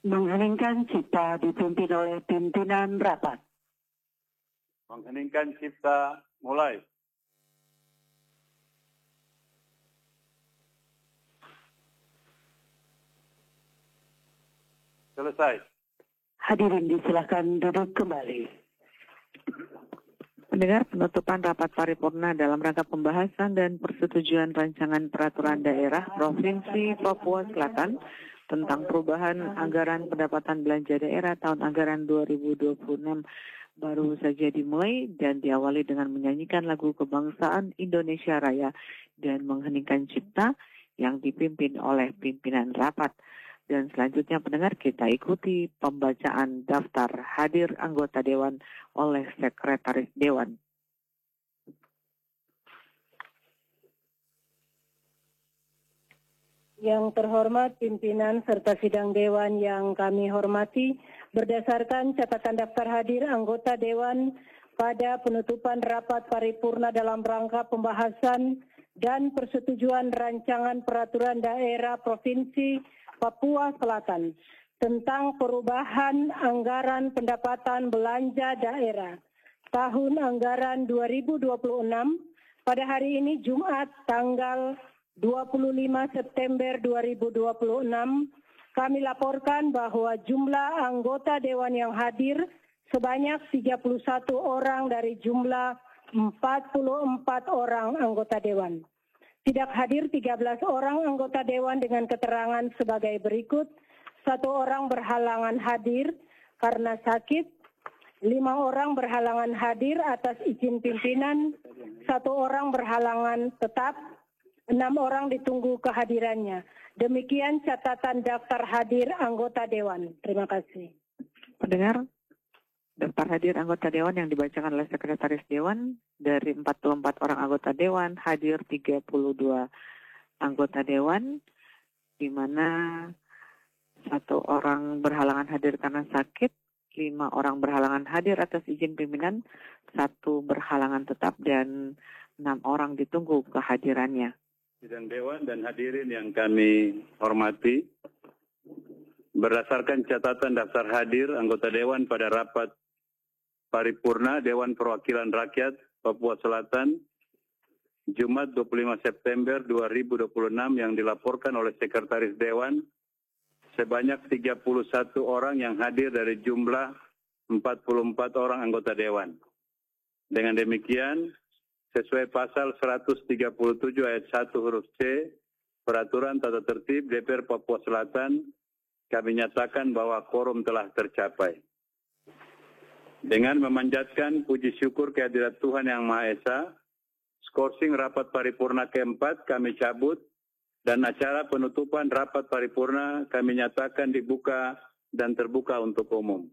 Mengheningkan cipta dipimpin oleh pimpinan rapat. Mengheningkan cipta mulai. Selesai. Hadirin disilakan duduk kembali. Pendengar, penutupan rapat paripurna dalam rangka pembahasan dan persetujuan rancangan peraturan daerah Provinsi Papua Selatan tentang perubahan anggaran pendapatan belanja daerah tahun anggaran 2026 baru saja dimulai dan diawali dengan menyanyikan lagu kebangsaan Indonesia Raya dan mengheningkan cipta yang dipimpin oleh pimpinan rapat. Dan selanjutnya pendengar, kita ikuti pembacaan daftar hadir anggota Dewan oleh Sekretaris Dewan. Yang terhormat pimpinan serta sidang Dewan yang kami hormati, berdasarkan catatan daftar hadir anggota Dewan pada penutupan rapat paripurna dalam rangka pembahasan dan persetujuan rancangan peraturan daerah Provinsi Papua Selatan tentang perubahan anggaran pendapatan belanja daerah tahun anggaran 2026 pada hari ini Jumat tanggal 25 September 2026 kami laporkan bahwa jumlah anggota Dewan yang hadir sebanyak 31 orang dari jumlah 44 orang anggota Dewan. Tidak hadir 13 orang anggota Dewan dengan keterangan sebagai berikut. 1 orang berhalangan hadir karena sakit, 5 orang berhalangan hadir atas izin pimpinan, 1 orang berhalangan tetap, 6 orang ditunggu kehadirannya. Demikian catatan daftar hadir anggota Dewan. Terima kasih. Pendengar, daftar hadir anggota Dewan yang dibacakan oleh Sekretaris Dewan, dari 44 orang anggota Dewan, hadir 32 anggota Dewan, di mana 1 orang berhalangan hadir karena sakit, 5 orang berhalangan hadir atas izin pimpinan, 1 berhalangan tetap, dan 6 orang ditunggu kehadirannya. Sidang Dewan dan hadirin yang kami hormati, berdasarkan catatan daftar hadir anggota Dewan pada rapat paripurna Dewan Perwakilan Rakyat Papua Selatan Jumat 25 September 2026 yang dilaporkan oleh Sekretaris Dewan sebanyak 31 orang yang hadir dari jumlah 44 orang anggota Dewan. Dengan demikian, sesuai pasal 137 ayat 1 huruf C Peraturan Tata Tertib DPR Papua Selatan, kami nyatakan bahwa quorum telah tercapai. Dengan memanjatkan puji syukur kehadirat Tuhan Yang Maha Esa, skorsing rapat paripurna keempat kami cabut dan acara penutupan rapat paripurna kami nyatakan dibuka dan terbuka untuk umum.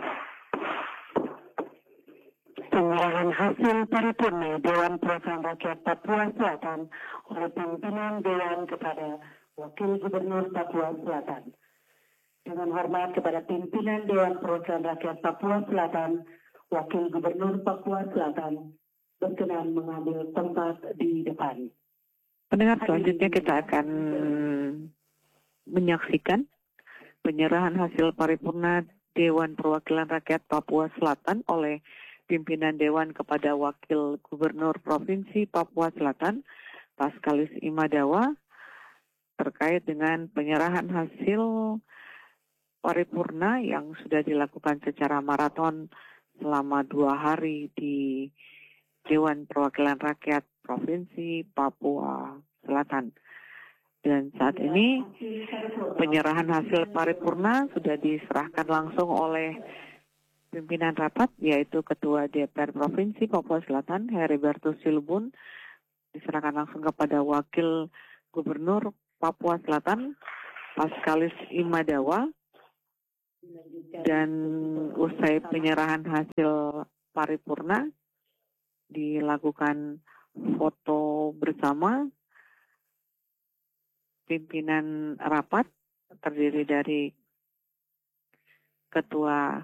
Penyerahan hasil paripurna Dewan Perwakilan Rakyat Papua Selatan oleh pimpinan Dewan kepada Wakil Gubernur Papua Selatan. Dengan hormat kepada pimpinan Dewan Perwakilan Rakyat Papua Selatan, Wakil Gubernur Papua Selatan berkenan mengambil tempat di depan. Pendengar, selanjutnya kita akan menyaksikan penyerahan hasil paripurna Dewan Perwakilan Rakyat Papua Selatan oleh pimpinan Dewan kepada Wakil Gubernur Provinsi Papua Selatan, Paskalis Imadawa, terkait dengan penyerahan hasil paripurna yang sudah dilakukan secara maraton selama 2 hari di Dewan Perwakilan Rakyat Provinsi Papua Selatan. Dan saat ini penyerahan hasil paripurna sudah diserahkan langsung oleh pimpinan rapat, yaitu Ketua DPR Provinsi Papua Selatan, Heribertus Silbun, diserahkan langsung kepada Wakil Gubernur Papua Selatan, Paskalis Imadawa. Dan usai penyerahan hasil paripurna, dilakukan foto bersama pimpinan rapat terdiri dari Ketua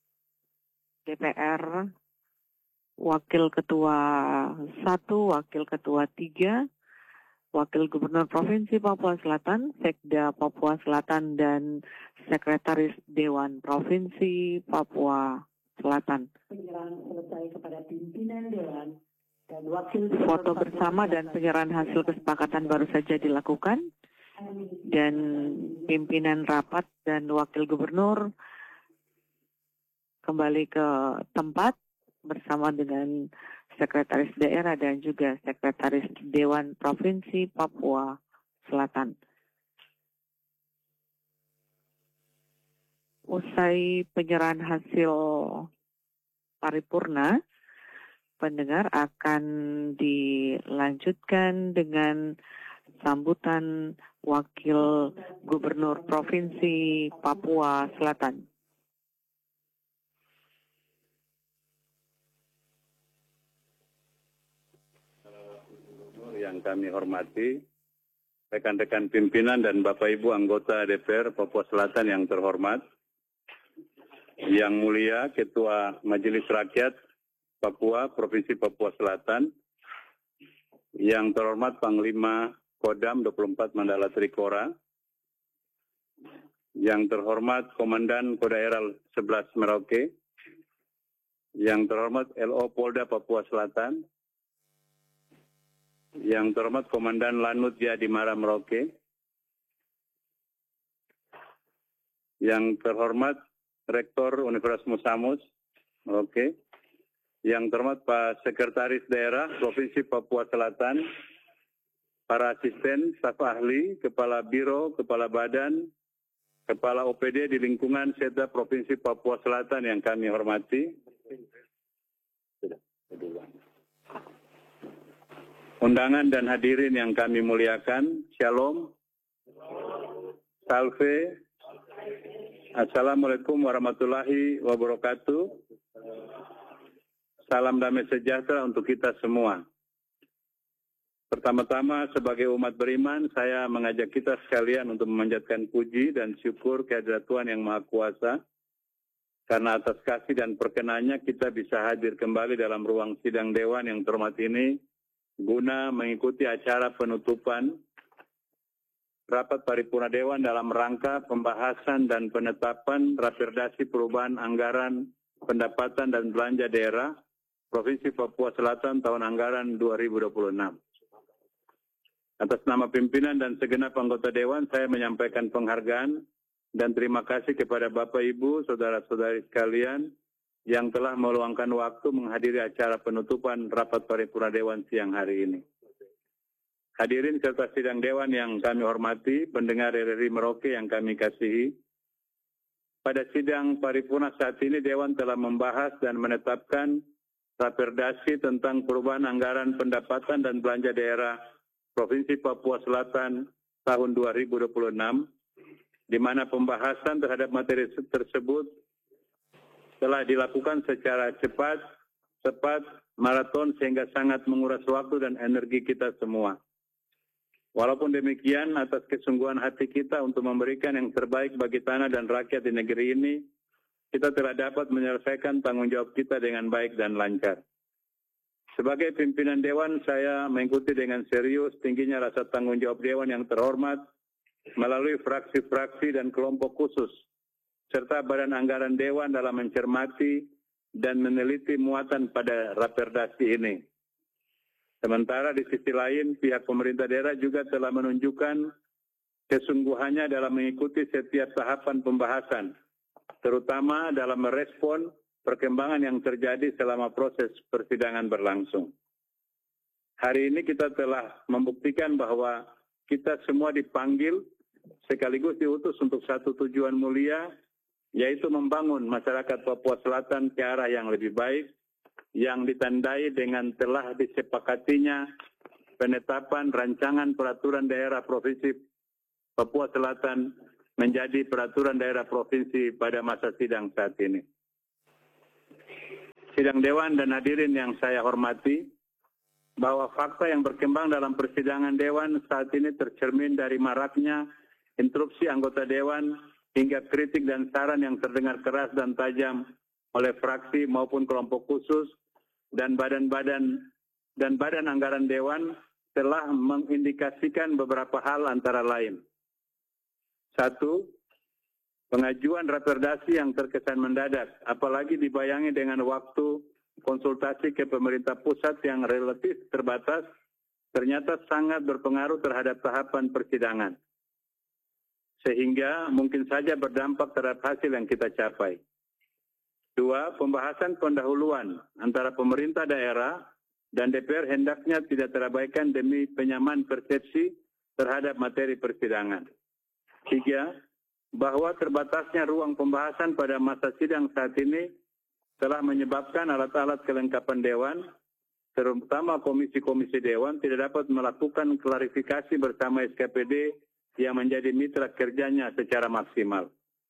DPR, Wakil Ketua 1, Wakil Ketua 3, Wakil Gubernur Provinsi Papua Selatan, Sekda Papua Selatan, dan Sekretaris Dewan Provinsi Papua Selatan. Penyerahan selesai kepada pimpinan Dewan dan Wakil Foto bersama dan penyerahan hasil kesepakatan baru saja dilakukan, dan pimpinan rapat dan Wakil Gubernur kembali ke tempat bersama dengan Sekretaris Daerah dan juga Sekretaris Dewan Provinsi Papua Selatan. Usai penyerahan hasil paripurna, pendengar akan dilanjutkan dengan sambutan Wakil Gubernur Provinsi Papua Selatan. Yang kami hormati, rekan-rekan pimpinan dan Bapak Ibu anggota DPR Papua Selatan yang terhormat, yang mulia Ketua Majelis Rakyat Papua Provinsi Papua Selatan, yang terhormat Panglima Kodam 24 Mandala Trikora, yang terhormat Komandan Kodaeral 11 Merauke, yang terhormat LO Polda Papua Selatan, yang terhormat Komandan Lanut Jadimara Merauke, yang terhormat Rektor Universitas Musamus Merauke, yang terhormat Pak Sekretaris Daerah Provinsi Papua Selatan, para asisten, staf ahli, kepala biro, kepala badan, kepala OPD di lingkungan Setda Provinsi Papua Selatan yang kami hormati, undangan dan hadirin yang kami muliakan, Shalom, Salve, Assalamualaikum warahmatullahi wabarakatuh. Salam damai sejahtera untuk kita semua. Pertama-tama sebagai umat beriman, saya mengajak kita sekalian untuk memanjatkan puji dan syukur kehadirat Tuhan yang Maha Kuasa. Karena atas kasih dan perkenannya kita bisa hadir kembali dalam ruang sidang Dewan yang terhormat ini, guna mengikuti acara penutupan rapat paripurna Dewan dalam rangka pembahasan dan penetapan Raperdasi Perubahan Anggaran Pendapatan dan Belanja Daerah Provinsi Papua Selatan tahun anggaran 2026. Atas nama pimpinan dan segenap anggota Dewan, saya menyampaikan penghargaan dan terima kasih kepada Bapak Ibu, saudara-saudari sekalian yang telah meluangkan waktu menghadiri acara penutupan rapat paripurna Dewan siang hari ini. Hadirin serta sidang Dewan yang kami hormati, pendengar RRI Merauke yang kami kasihi, pada sidang paripurna saat ini Dewan telah membahas dan menetapkan Raperdasi tentang perubahan anggaran pendapatan dan belanja daerah Provinsi Papua Selatan tahun 2026, di mana pembahasan terhadap materi tersebut telah dilakukan secara cepat, maraton sehingga sangat menguras waktu dan energi kita semua. Walaupun demikian, atas kesungguhan hati kita untuk memberikan yang terbaik bagi tanah dan rakyat di negeri ini, kita telah dapat menyelesaikan tanggung jawab kita dengan baik dan lancar. Sebagai pimpinan Dewan, saya mengikuti dengan serius tingginya rasa tanggung jawab Dewan yang terhormat melalui fraksi-fraksi dan kelompok khusus, serta Badan Anggaran Dewan dalam mencermati dan meneliti muatan pada Raperdasi ini. Sementara di sisi lain, pihak pemerintah daerah juga telah menunjukkan kesungguhannya dalam mengikuti setiap tahapan pembahasan, terutama dalam merespon perkembangan yang terjadi selama proses persidangan berlangsung. Hari ini kita telah membuktikan bahwa kita semua dipanggil sekaligus diutus untuk satu tujuan mulia, yaitu membangun masyarakat Papua Selatan ke arah yang lebih baik, yang ditandai dengan telah disepakatinya penetapan rancangan peraturan daerah Provinsi Papua Selatan menjadi peraturan daerah provinsi pada masa sidang saat ini. Sidang Dewan dan hadirin yang saya hormati, bahwa fakta yang berkembang dalam persidangan Dewan saat ini tercermin dari maraknya interupsi anggota Dewan hingga kritik dan saran yang terdengar keras dan tajam oleh fraksi maupun kelompok khusus dan badan anggaran Dewan telah mengindikasikan beberapa hal antara lain. 1. Pengajuan raperdasi yang terkesan mendadak, apalagi dibayangi dengan waktu konsultasi ke pemerintah pusat yang relatif terbatas, ternyata sangat berpengaruh terhadap tahapan persidangan. Sehingga mungkin saja berdampak terhadap hasil yang kita capai. 2. Pembahasan pendahuluan antara pemerintah daerah dan DPR hendaknya tidak terabaikan demi penyamaan persepsi terhadap materi persidangan. 3. Bahwa terbatasnya ruang pembahasan pada masa sidang saat ini telah menyebabkan alat-alat kelengkapan Dewan, terutama komisi-komisi Dewan, tidak dapat melakukan klarifikasi bersama SKPD yang menjadi mitra kerjanya secara maksimal.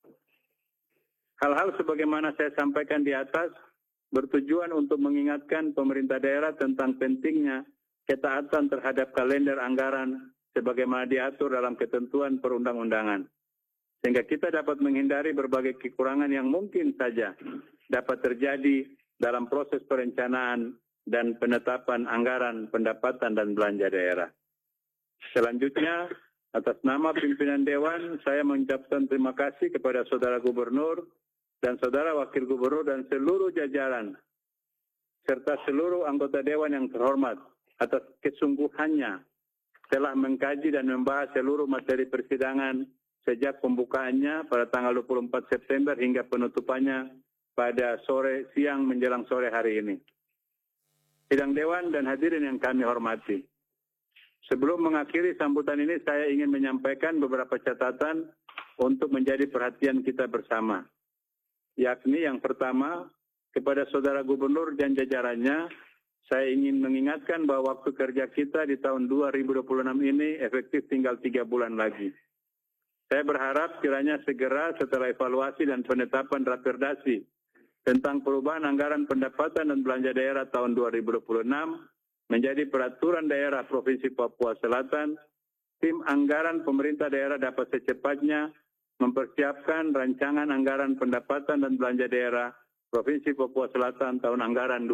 Hal-hal sebagaimana saya sampaikan di atas bertujuan untuk mengingatkan pemerintah daerah tentang pentingnya ketaatan terhadap kalender anggaran sebagaimana diatur dalam ketentuan perundang-undangan. Sehingga kita dapat menghindari berbagai kekurangan yang mungkin saja dapat terjadi dalam proses perencanaan dan penetapan anggaran pendapatan dan belanja daerah. Selanjutnya, atas nama pimpinan Dewan, saya mengucapkan terima kasih kepada Saudara Gubernur dan Saudara Wakil Gubernur dan seluruh jajaran, serta seluruh anggota Dewan yang terhormat atas kesungguhannya telah mengkaji dan membahas seluruh materi persidangan sejak pembukaannya pada tanggal 24 September hingga penutupannya pada siang menjelang sore hari ini. Sidang Dewan dan hadirin yang kami hormati. Sebelum mengakhiri sambutan ini, saya ingin menyampaikan beberapa catatan untuk menjadi perhatian kita bersama. Yakni yang pertama, kepada Saudara Gubernur dan jajarannya, saya ingin mengingatkan bahwa waktu kerja kita di tahun 2026 ini efektif tinggal 3 bulan lagi. Saya berharap kiranya segera setelah evaluasi dan penetapan raperdasi tentang perubahan anggaran pendapatan dan belanja daerah tahun 2026 menjadi peraturan daerah Provinsi Papua Selatan, tim anggaran pemerintah daerah dapat secepatnya mempersiapkan rancangan anggaran pendapatan dan belanja daerah Provinsi Papua Selatan tahun anggaran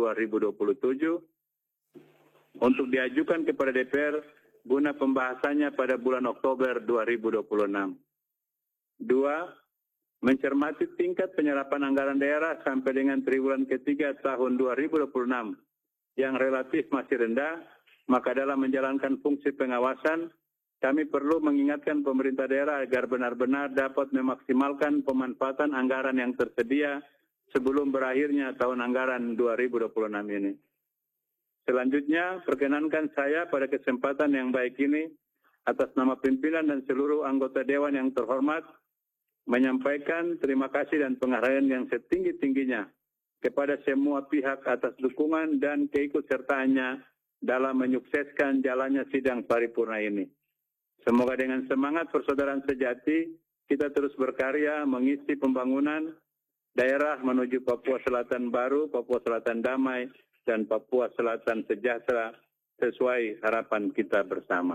2027 untuk diajukan kepada DPR guna pembahasannya pada bulan Oktober 2026. 2. Mencermati tingkat penyerapan anggaran daerah sampai dengan triwulan ketiga tahun 2026 yang relatif masih rendah, maka dalam menjalankan fungsi pengawasan, kami perlu mengingatkan pemerintah daerah agar benar-benar dapat memaksimalkan pemanfaatan anggaran yang tersedia sebelum berakhirnya tahun anggaran 2026 ini. Selanjutnya, perkenankan saya pada kesempatan yang baik ini, atas nama pimpinan dan seluruh anggota Dewan yang terhormat, menyampaikan terima kasih dan penghargaan yang setinggi-tingginya kepada semua pihak atas dukungan dan keikutsertaannya dalam menyukseskan jalannya sidang paripurna ini. Semoga dengan semangat persaudaraan sejati, kita terus berkarya mengisi pembangunan daerah menuju Papua Selatan baru, Papua Selatan damai, dan Papua Selatan sejahtera sesuai harapan kita bersama.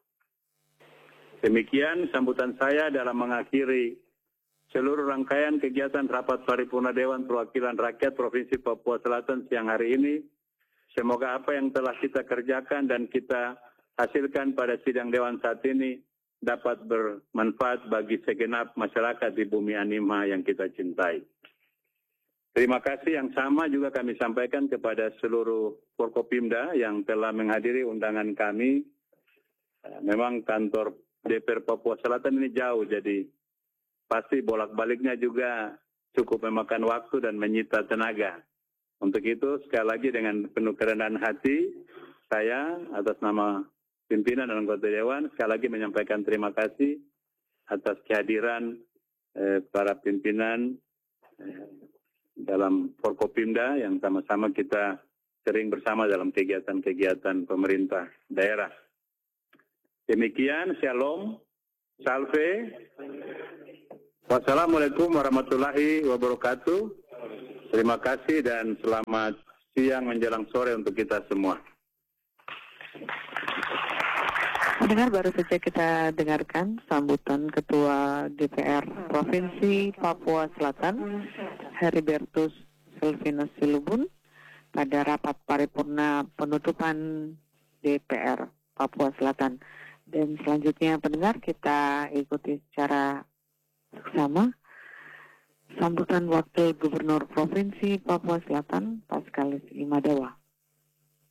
Demikian sambutan saya dalam mengakhiri seluruh rangkaian kegiatan rapat paripurna Dewan Perwakilan Rakyat Provinsi Papua Selatan siang hari ini. Semoga apa yang telah kita kerjakan dan kita hasilkan pada sidang Dewan saat ini dapat bermanfaat bagi segenap masyarakat di bumi Anima yang kita cintai. Terima kasih yang sama juga kami sampaikan kepada seluruh Forkopimda yang telah menghadiri undangan kami. Memang kantor DPR Papua Selatan ini jauh, jadi pasti bolak-baliknya juga cukup memakan waktu dan menyita tenaga. Untuk itu, sekali lagi dengan penuh kerendahan hati, saya atas nama pimpinan dan anggota Dewan, sekali lagi menyampaikan terima kasih atas kehadiran para pimpinan dalam Forkopimda yang sama-sama kita sering bersama dalam kegiatan-kegiatan pemerintah daerah. Demikian, shalom, salve. Wassalamualaikum warahmatullahi wabarakatuh. Terima kasih dan selamat siang menjelang sore untuk kita semua. Pendengar, baru saja kita dengarkan sambutan Ketua DPR Provinsi Papua Selatan, Heribertus Silvinus Silubun, pada rapat paripurna penutupan DPR Papua Selatan. Dan selanjutnya pendengar, kita ikuti secara seksama sambutan Wakil Gubernur Provinsi Papua Selatan, Paskalis Imadawa.